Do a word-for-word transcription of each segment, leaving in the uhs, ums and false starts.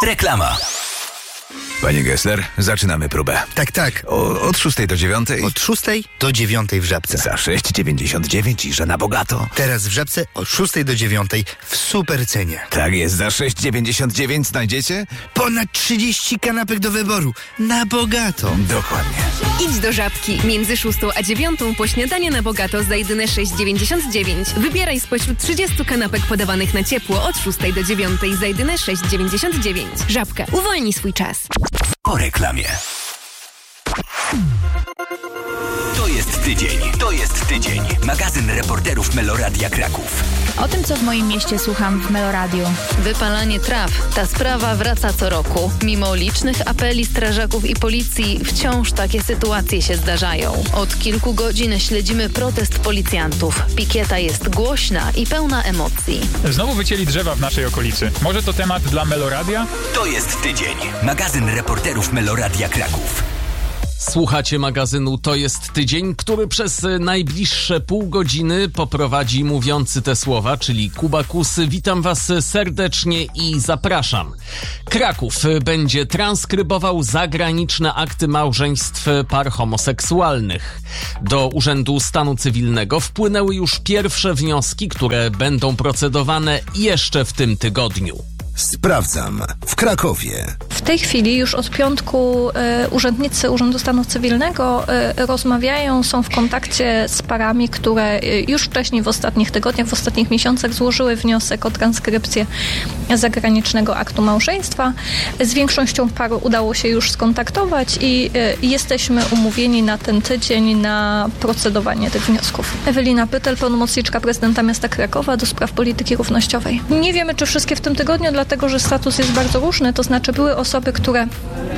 Reklama. Panie Gessler, zaczynamy próbę. Tak, tak. O, od szóstej do dziewiątej? Od szóstej do dziewiątej w Żabce. Za sześć dziewięćdziesiąt dziewięć i że na bogato. Teraz w Żabce od szóstej do dziewiątej w super cenie. Tak jest, za sześć dziewięćdziesiąt dziewięć znajdziecie? Ponad trzydzieści kanapek do wyboru. Na bogato. Dokładnie. Idź do Żabki. Między szóstą a dziewiątą po śniadanie na bogato za jedyne sześć dziewięćdziesiąt dziewięć. Wybieraj spośród trzydziestu kanapek podawanych na ciepło od szóstej do dziewiątej za jedyne sześć dziewięćdziesiąt dziewięć. Żabka. Uwolnij swój czas. Po reklamie. To jest tydzień. To jest tydzień. Magazyn reporterów Meloradia Kraków. O tym, co w moim mieście słucham w Meloradiu. Wypalanie traw. Ta sprawa wraca co roku. Mimo licznych apeli strażaków i policji, wciąż takie sytuacje się zdarzają. Od kilku godzin śledzimy protest policjantów. Pikieta jest głośna i pełna emocji. Znowu wycięli drzewa w naszej okolicy. Może to temat dla Meloradia? To jest tydzień. Magazyn reporterów Meloradia Kraków. Słuchacie magazynu To jest tydzień, który przez najbliższe pół godziny poprowadzi mówiący te słowa, czyli Kuba Kusy. Witam was serdecznie i zapraszam. Kraków będzie transkrybował zagraniczne akty małżeństw par homoseksualnych. Do Urzędu Stanu Cywilnego wpłynęły już pierwsze wnioski, które będą procedowane jeszcze w tym tygodniu. Sprawdzam w Krakowie. W tej chwili już od piątku e, urzędnicy Urzędu Stanu Cywilnego e, rozmawiają, są w kontakcie z parami, które e, już wcześniej w ostatnich tygodniach, w ostatnich miesiącach złożyły wniosek o transkrypcję zagranicznego aktu małżeństwa. Z większością par udało się już skontaktować i e, jesteśmy umówieni na ten tydzień na procedowanie tych wniosków. Ewelina Pytel, pełnomocniczka prezydenta miasta Krakowa do spraw polityki równościowej. Nie wiemy, czy wszystkie w tym tygodniu, dlatego że status jest bardzo różny, to znaczy były osoby, które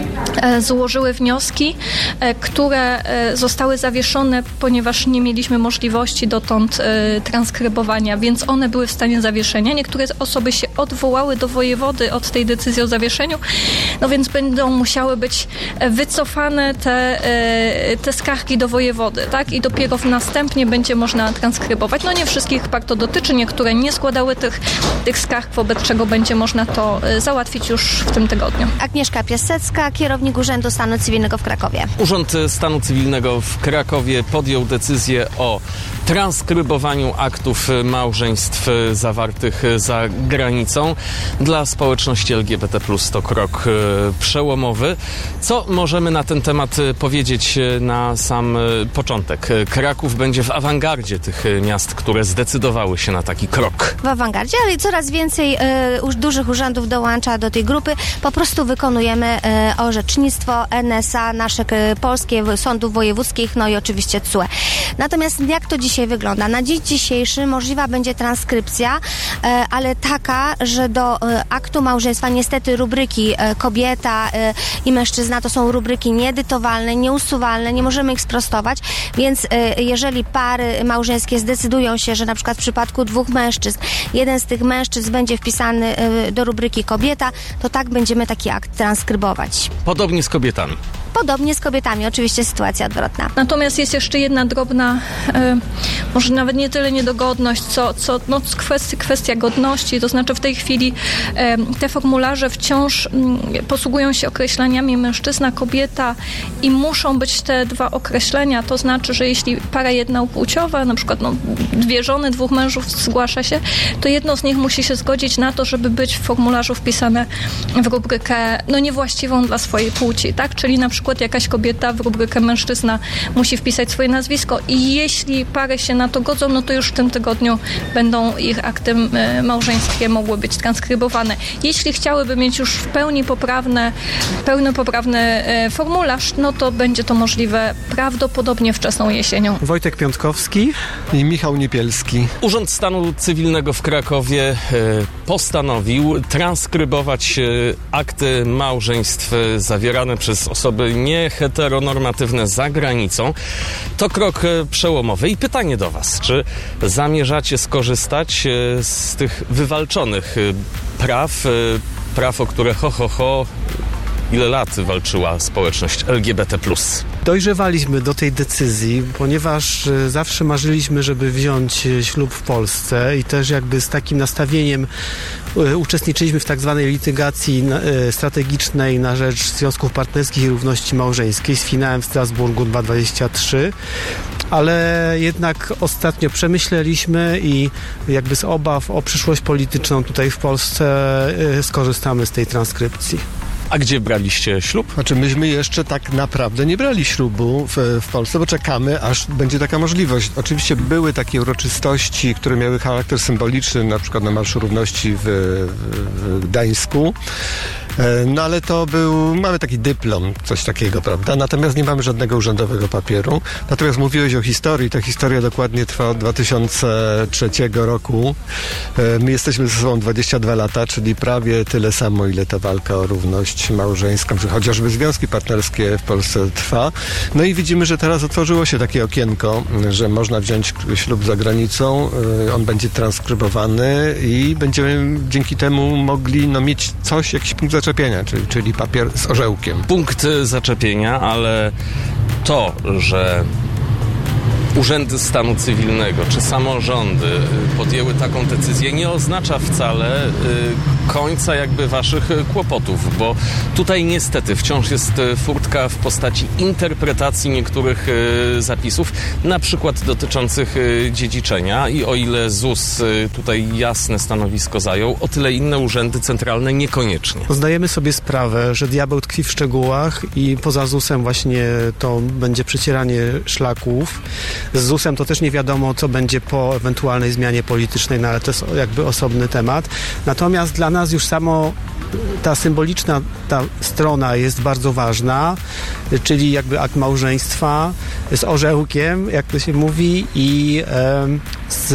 e, złożyły wnioski, e, które e, zostały zawieszone, ponieważ nie mieliśmy możliwości dotąd e, transkrybowania, więc one były w stanie zawieszenia. Niektóre osoby się odwołały do wojewody od tej decyzji o zawieszeniu, no więc będą musiały być wycofane te, e, te skargi do wojewody, tak? I dopiero następnie będzie można transkrybować. No nie wszystkich par to dotyczy, niektóre nie składały tych, tych skarg, wobec czego będzie można to załatwić już w tym tygodniu. Agnieszka Piasecka, kierownik Urzędu Stanu Cywilnego w Krakowie. Urząd Stanu Cywilnego w Krakowie podjął decyzję o transkrybowaniu aktów małżeństw zawartych za granicą. Dla społeczności L G B T plus to krok przełomowy. Co możemy na ten temat powiedzieć na sam początek? Kraków będzie w awangardzie tych miast, które zdecydowały się na taki krok. W awangardzie, ale coraz więcej y, dużych urzędów dołącza do tej grupy. Po prostu wykonujemy y, orzecznictwo N S A, nasze y, polskie, sądów wojewódzkich, no i oczywiście C U E. Natomiast jak to dzisiaj wygląda? Na dzień dzisiejszy możliwa będzie transkrypcja, y, ale taka, że do y, aktu małżeństwa niestety rubryki y, kobieta y, i mężczyzna to są rubryki nieedytowalne, nieusuwalne, nie możemy ich sprostować, więc y, jeżeli pary małżeńskie zdecydują się, że na przykład w przypadku dwóch mężczyzn, jeden z tych mężczyzn będzie wpisany y, do rubryki kobieta, to tak będziemy taki akt transkrybować. Podobnie z kobietami. Podobnie z kobietami, oczywiście sytuacja odwrotna. Natomiast jest jeszcze jedna drobna, e, może nawet nie tyle niedogodność, co, co no, kwestia, kwestia godności, to znaczy w tej chwili e, te formularze wciąż m, posługują się określeniami mężczyzna, kobieta i muszą być te dwa określenia, to znaczy, że jeśli para jednopłciowa, na przykład no, dwie żony, dwóch mężów zgłasza się, to jedno z nich musi się zgodzić na to, żeby być w formularzu wpisane w rubrykę no, niewłaściwą dla swojej płci, tak? Czyli na przykład jakaś kobieta w rubrykę mężczyzna musi wpisać swoje nazwisko i jeśli pary się na to godzą, no to już w tym tygodniu będą ich akty e, małżeńskie mogły być transkrybowane. Jeśli chciałyby mieć już w pełni poprawne, pełny poprawny e, formularz, no to będzie to możliwe prawdopodobnie wczesną jesienią. Wojtek Piątkowski i Michał Niepielski. Urząd Stanu Cywilnego w Krakowie e, postanowił transkrybować e, akty małżeństw e, zawierane przez osoby nieheteronormatywne za granicą. To krok e, przełomowy. I pytanie do was, czy zamierzacie skorzystać e, z tych wywalczonych e, praw, e, praw, o które ho, ho, ho ile lat walczyła społeczność L G B T plus? Dojrzewaliśmy do tej decyzji, ponieważ e, zawsze marzyliśmy, żeby wziąć e, ślub w Polsce i też jakby z takim nastawieniem e, uczestniczyliśmy w tak zwanej litygacji e, strategicznej na rzecz związków partnerskich i równości małżeńskiej z finałem w Strasburgu dwa tysiące dwudziestym trzecim, ale jednak ostatnio przemyśleliśmy i jakby z obaw o przyszłość polityczną tutaj w Polsce e, skorzystamy z tej transkrypcji. A gdzie braliście ślub? Znaczy myśmy jeszcze tak naprawdę nie brali ślubu w, w Polsce, bo czekamy, aż będzie taka możliwość. Oczywiście były takie uroczystości, które miały charakter symboliczny, na przykład na Marszu Równości w, w, w Gdańsku. No ale to był, mamy taki dyplom, coś takiego, prawda? Natomiast nie mamy żadnego urzędowego papieru. Natomiast mówiłeś o historii. Ta historia dokładnie trwa od dwa tysiące trzeciego roku. My jesteśmy ze sobą dwadzieścia dwa lata, czyli prawie tyle samo, ile ta walka o równość małżeńską, czy chociażby związki partnerskie w Polsce trwa. No i widzimy, że teraz otworzyło się takie okienko, że można wziąć ślub za granicą, on będzie transkrybowany i będziemy dzięki temu mogli no, mieć coś, jakiś punkt zaczepienia, czyli, czyli papier z orzełkiem. Punkt zaczepienia, ale to, że urzędy stanu cywilnego czy samorządy podjęły taką decyzję, nie oznacza wcale y, końca jakby waszych kłopotów, bo tutaj niestety wciąż jest furtka w postaci interpretacji niektórych y, zapisów, na przykład dotyczących y, dziedziczenia i o ile Z U S y, tutaj jasne stanowisko zajął, o tyle inne urzędy centralne niekoniecznie. Zdajemy sobie sprawę, że diabeł tkwi w szczegółach i poza Z U S-em właśnie to będzie przecieranie szlaków. Z Z U S-em to też nie wiadomo, co będzie po ewentualnej zmianie politycznej, no ale to jest jakby osobny temat. Natomiast dla nas już samo ta symboliczna ta strona jest bardzo ważna, czyli jakby akt małżeństwa z orzełkiem, jak to się mówi, i, z,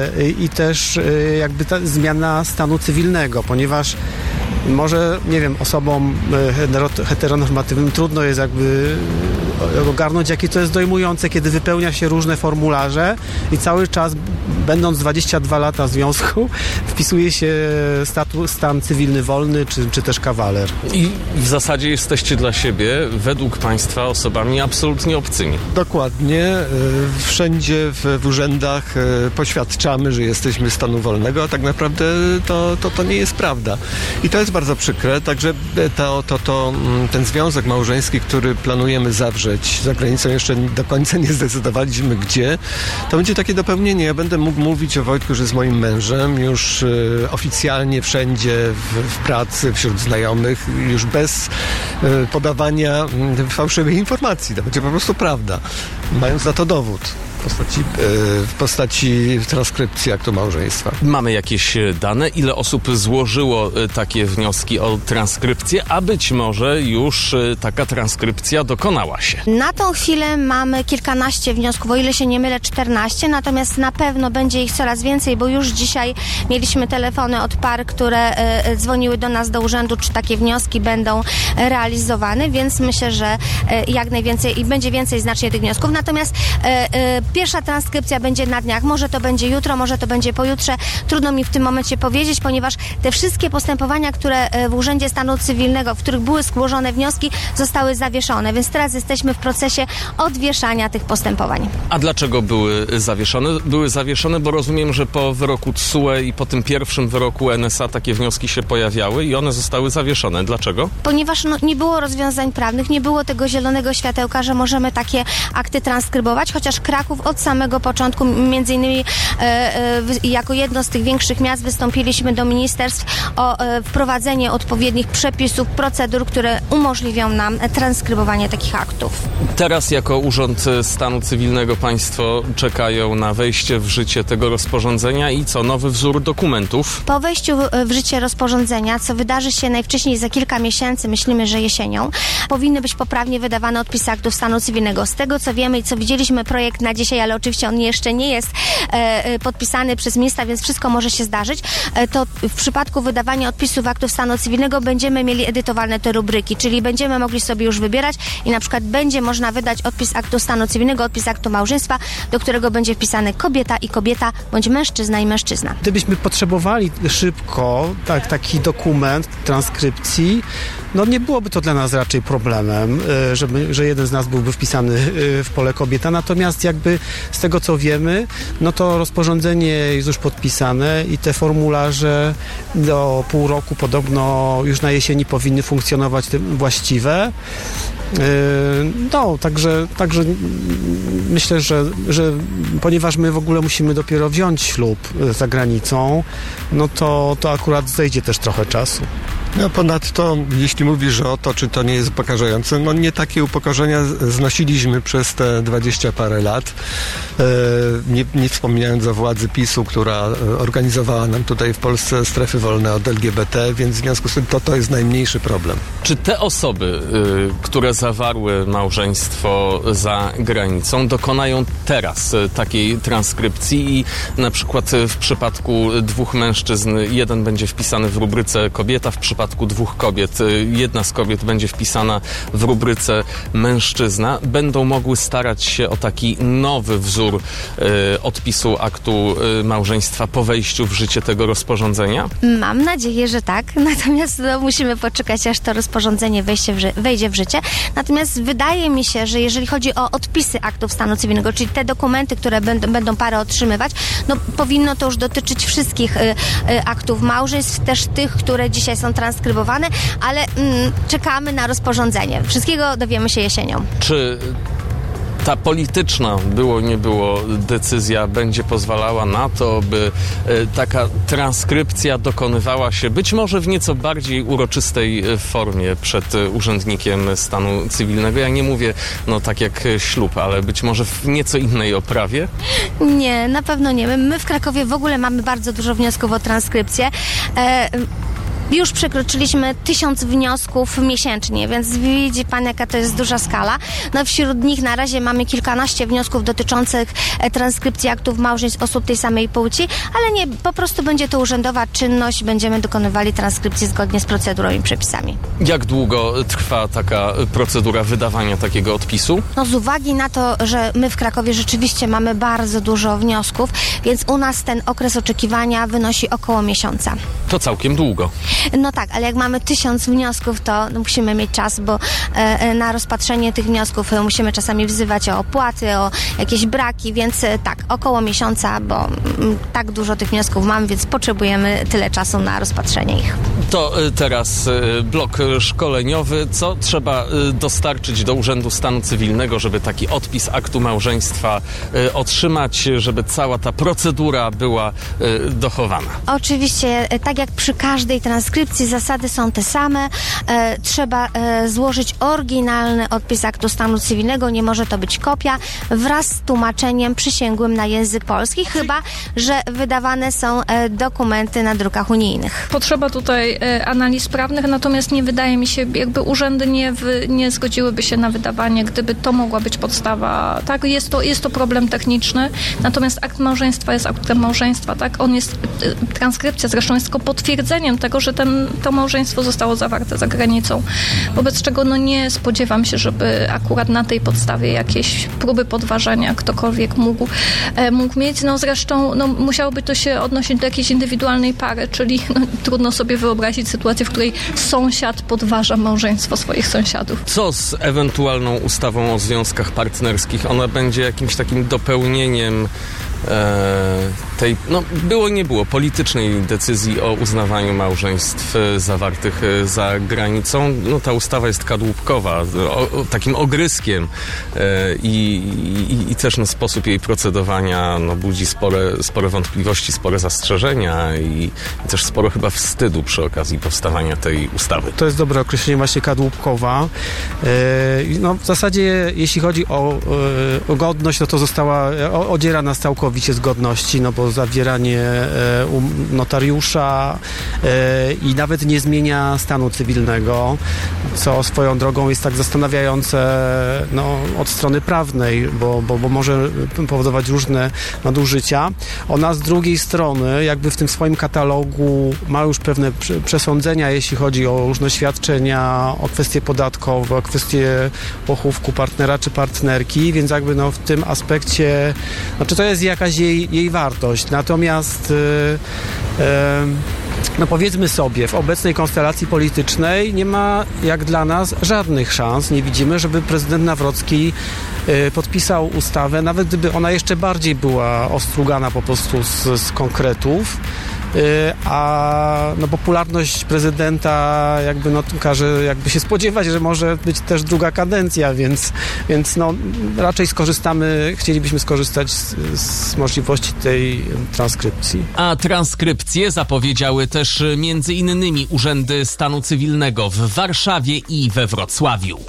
i też jakby ta zmiana stanu cywilnego, ponieważ może, nie wiem, osobom heteronormatywnym trudno jest jakby ogarnąć, jakie to jest dojmujące, kiedy wypełnia się różne formularze i cały czas, będąc dwadzieścia dwa lata w związku, wpisuje się status, stan cywilny wolny, czy, czy też kawaler. I w zasadzie jesteście dla siebie, według państwa, osobami absolutnie obcymi. Dokładnie. Wszędzie w, w urzędach poświadczamy, że jesteśmy stanu wolnego, a tak naprawdę to, to, to nie jest prawda. I to jest bardzo przykre, także to, to, to, ten związek małżeński, który planujemy zawrzeć za granicą, jeszcze do końca nie zdecydowaliśmy gdzie, to będzie takie dopełnienie. Ja będę mógł mówić o Wojtku, że z moim mężem już y, oficjalnie wszędzie w, w pracy, wśród znajomych, już bez y, podawania y, fałszywych informacji. To będzie po prostu prawda, mając na to dowód. W postaci, w postaci transkrypcji aktu małżeństwa. Mamy jakieś dane, ile osób złożyło takie wnioski o transkrypcję, a być może już taka transkrypcja dokonała się? Na tą chwilę mamy kilkanaście wniosków, o ile się nie mylę czternaście, natomiast na pewno będzie ich coraz więcej, bo już dzisiaj mieliśmy telefony od par, które e, dzwoniły do nas do urzędu, czy takie wnioski będą realizowane, więc myślę, że e, jak najwięcej i będzie więcej znacznie tych wniosków. Natomiast e, e, pierwsza transkrypcja będzie na dniach. Może to będzie jutro, może to będzie pojutrze. Trudno mi w tym momencie powiedzieć, ponieważ te wszystkie postępowania, które w Urzędzie Stanu Cywilnego, w których były złożone wnioski, zostały zawieszone, więc teraz jesteśmy w procesie odwieszania tych postępowań. A dlaczego były zawieszone? Były zawieszone, bo rozumiem, że po wyroku T S U E i po tym pierwszym wyroku N S A takie wnioski się pojawiały i one zostały zawieszone. Dlaczego? Ponieważ no, nie było rozwiązań prawnych, nie było tego zielonego światełka, że możemy takie akty transkrybować, chociaż Kraków od samego początku, między innymi e, e, jako jedno z tych większych miast wystąpiliśmy do ministerstw o e, wprowadzenie odpowiednich przepisów, procedur, które umożliwią nam transkrybowanie takich aktów. Teraz jako Urząd Stanu Cywilnego państwo czekają na wejście w życie tego rozporządzenia i co? Nowy wzór dokumentów? Po wejściu w życie rozporządzenia, co wydarzy się najwcześniej za kilka miesięcy, myślimy, że jesienią, powinny być poprawnie wydawane odpisy aktów stanu cywilnego. Z tego, co wiemy i co widzieliśmy projekt na dzisiaj, ale oczywiście on jeszcze nie jest e, podpisany przez ministra, więc wszystko może się zdarzyć, e, to w przypadku wydawania odpisów aktów stanu cywilnego będziemy mieli edytowalne te rubryki, czyli będziemy mogli sobie już wybierać i na przykład będzie można wydać odpis aktu stanu cywilnego, odpis aktu małżeństwa, do którego będzie wpisane kobieta i kobieta, bądź mężczyzna i mężczyzna. Gdybyśmy potrzebowali szybko tak, taki dokument transkrypcji, no nie byłoby to dla nas raczej problemem, żeby, że jeden z nas byłby wpisany w pole kobieta, natomiast jakby z tego co wiemy, no to rozporządzenie jest już podpisane i te formularze do pół roku podobno już na jesieni powinny funkcjonować właściwe. No, także, także myślę, że, że ponieważ my w ogóle musimy dopiero wziąć ślub za granicą, no to, to akurat zejdzie też trochę czasu. No ponadto, jeśli mówisz o to, czy to nie jest upokarzające, no nie takie upokorzenia znosiliśmy przez te dwadzieścia parę lat, e, nie, nie wspominając o władzy PiSu, która organizowała nam tutaj w Polsce strefy wolne od L G B T, więc w związku z tym to, to jest najmniejszy problem. Czy te osoby, y, które zawarły małżeństwo za granicą, dokonają teraz y, takiej transkrypcji i na przykład y, w przypadku dwóch mężczyzn jeden będzie wpisany w rubryce kobieta, w przypadku dwóch kobiet, jedna z kobiet będzie wpisana w rubryce mężczyzna, będą mogły starać się o taki nowy wzór y, odpisu aktu y, małżeństwa po wejściu w życie tego rozporządzenia? Mam nadzieję, że tak, natomiast no, musimy poczekać, aż to rozporządzenie wejście w ży- wejdzie w życie. Natomiast wydaje mi się, że jeżeli chodzi o odpisy aktów stanu cywilnego, czyli te dokumenty, które będą, będą pary otrzymywać, no powinno to już dotyczyć wszystkich y, y, aktów małżeństw, też tych, które dzisiaj są transkrybowane, ale mm, czekamy na rozporządzenie. Wszystkiego dowiemy się jesienią. Czy ta polityczna, było nie było, decyzja będzie pozwalała na to, by y, taka transkrypcja dokonywała się być może w nieco bardziej uroczystej formie przed y, urzędnikiem stanu cywilnego? Ja nie mówię, no tak jak ślub, ale być może w nieco innej oprawie? Nie, na pewno nie. My, my w Krakowie w ogóle mamy bardzo dużo wniosków o transkrypcję. E, Już przekroczyliśmy tysiąc wniosków miesięcznie, więc widzi pan, jaka to jest duża skala. No wśród nich na razie mamy kilkanaście wniosków dotyczących transkrypcji aktów małżeństw osób tej samej płci, ale nie, po prostu będzie to urzędowa czynność, będziemy dokonywali transkrypcji zgodnie z procedurą i przepisami. Jak długo trwa taka procedura wydawania takiego odpisu? No z uwagi na to, że my w Krakowie rzeczywiście mamy bardzo dużo wniosków, więc u nas ten okres oczekiwania wynosi około miesiąca. To całkiem długo. No tak, ale jak mamy tysiąc wniosków, to no, musimy mieć czas, bo e, na rozpatrzenie tych wniosków e, musimy czasami wzywać o opłaty, o jakieś braki, więc e, tak, około miesiąca, bo m, tak dużo tych wniosków mamy, więc potrzebujemy tyle czasu na rozpatrzenie ich. To e, teraz e, blok szkoleniowy. Co trzeba e, dostarczyć do Urzędu Stanu Cywilnego, żeby taki odpis aktu małżeństwa e, otrzymać, żeby cała ta procedura była e, dochowana? Oczywiście, e, tak jak przy każdej transkrypcji, zasady są te same. E, trzeba e, złożyć oryginalny odpis aktu stanu cywilnego, nie może to być kopia, wraz z tłumaczeniem przysięgłym na język polski, chyba że wydawane są e, dokumenty na drukach unijnych. Potrzeba tutaj e, analiz prawnych, natomiast nie wydaje mi się, jakby urzędy nie, w, nie zgodziłyby się na wydawanie, gdyby to mogła być podstawa. Tak, jest to, jest to problem techniczny, natomiast akt małżeństwa jest aktem małżeństwa, tak? On jest, e, transkrypcja zresztą jest tylko potwierdzeniem tego, że ten, to małżeństwo zostało zawarte za granicą. Wobec czego no nie spodziewam się, żeby akurat na tej podstawie jakieś próby podważania ktokolwiek mógł, e, mógł mieć. No zresztą no, musiałoby to się odnosić do jakiejś indywidualnej pary, czyli no, trudno sobie wyobrazić sytuację, w której sąsiad podważa małżeństwo swoich sąsiadów. Co z ewentualną ustawą o związkach partnerskich? Ona będzie jakimś takim dopełnieniem tej, no było nie było, politycznej decyzji o uznawaniu małżeństw zawartych za granicą. No ta ustawa jest kadłubkowa, o, o, takim ogryskiem i, i, i też no, sposób jej procedowania no, budzi spore, spore wątpliwości, spore zastrzeżenia i, i też sporo chyba wstydu przy okazji powstawania tej ustawy. To jest dobre określenie, właśnie kadłubkowa. No w zasadzie jeśli chodzi o, o godność, no to została odzierana z całkowicie z godności, no bo zawieranie e, um, notariusza e, i nawet nie zmienia stanu cywilnego, co swoją drogą jest tak zastanawiające no, od strony prawnej, bo, bo, bo może powodować różne nadużycia. Ona z drugiej strony jakby w tym swoim katalogu ma już pewne przesądzenia, jeśli chodzi o różne świadczenia, o kwestie podatkowe, o kwestie pochówku partnera czy partnerki, więc jakby no, w tym aspekcie, znaczy to jest jakaś jej, jej wartość. Natomiast yy, yy, no powiedzmy sobie, w obecnej konstelacji politycznej nie ma jak dla nas żadnych szans. Nie widzimy, żeby prezydent Nawrocki y, podpisał ustawę, nawet gdyby ona jeszcze bardziej była ostrugana po prostu z, z konkretów. A no, popularność prezydenta jakby no, każe jakby się spodziewać, że może być też druga kadencja, więc, więc no, raczej skorzystamy, chcielibyśmy skorzystać z, z możliwości tej transkrypcji. A transkrypcję zapowiedziały też między innymi urzędy stanu cywilnego w Warszawie i we Wrocławiu.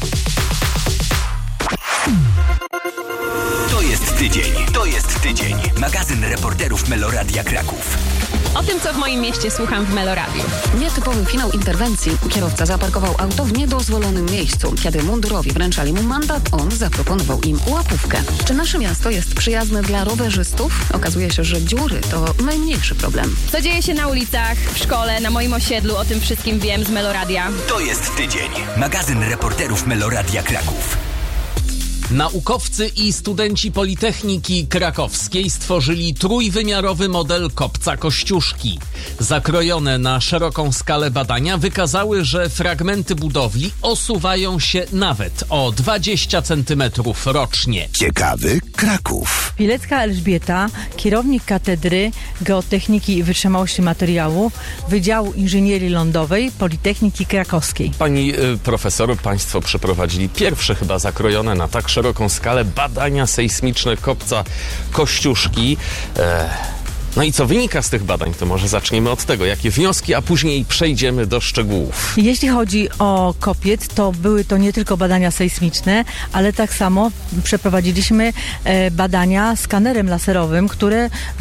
To jest tydzień, to jest tydzień. Magazyn reporterów Meloradia Kraków. O tym, co w moim mieście słucham w Meloradiu. Nietypowy finał interwencji. Kierowca zaparkował auto w niedozwolonym miejscu. Kiedy mundurowi wręczali mu mandat, on zaproponował im łapówkę. Czy nasze miasto jest przyjazne dla rowerzystów? Okazuje się, że dziury to najmniejszy problem. Co dzieje się na ulicach, w szkole, na moim osiedlu, o tym wszystkim wiem z Meloradia. To jest tydzień. Magazyn reporterów Meloradia Kraków. Naukowcy i studenci Politechniki Krakowskiej stworzyli trójwymiarowy model kopca Kościuszki. Zakrojone na szeroką skalę badania wykazały, że fragmenty budowli osuwają się nawet o dwadzieścia centymetrów rocznie. Ciekawy Kraków. Pilecka Elżbieta, kierownik Katedry Geotechniki i Wytrzymałości Materiałów Wydziału Inżynierii Lądowej Politechniki Krakowskiej. Pani y, profesor, państwo przeprowadzili pierwsze chyba zakrojone na tak szeroką skalę badania sejsmiczne kopca Kościuszki. E, no i co wynika z tych badań? To może zaczniemy od tego, jakie wnioski, a później przejdziemy do szczegółów. Jeśli chodzi o kopiec, to były to nie tylko badania sejsmiczne, ale tak samo przeprowadziliśmy e, badania skanerem laserowym, które